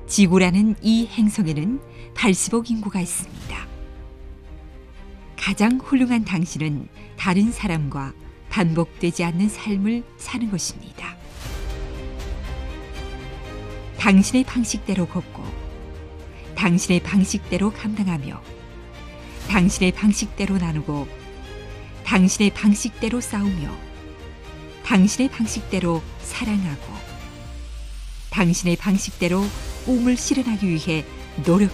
지구라는 이 행성에는 80억 인구가 있습니다. 가장 훌륭한 당신은 다른 사람과 반복되지 않는 삶을 사는 것입니다. 당신의 방식대로 걷고, 당신의 방식대로 감당하며, 당신의 방식대로 나누고, 당신의 방식대로 싸우며, 당신의 방식대로 사랑하고, 당신의 방식대로 꿈을 실현하기 위해 노력